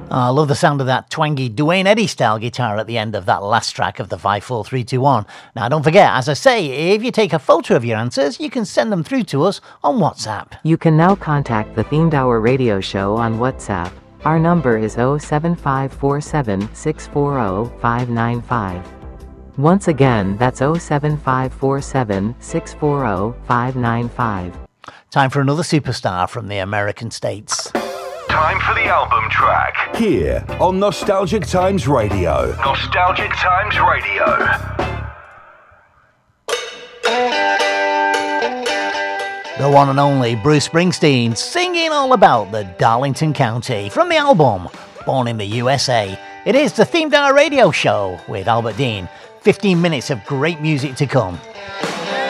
I love the sound of that twangy Duane Eddy style guitar at the end of that last track of the 54321. Now don't forget, as I say, if you take a photo of your answers, you can send them through to us on WhatsApp. You can now contact the Themed Hour radio show on WhatsApp. Our number is 07547 640 595. Once again, that's 07547 640 595. Time for another superstar from the American States. Time for the album track. Here on Nostalgic Times Radio. Nostalgic Times Radio. The one and only Bruce Springsteen singing all about the Darlington County from the album Born in the USA. It is the Themed Hour radio show with Albert Dean. 15 minutes of great music to come.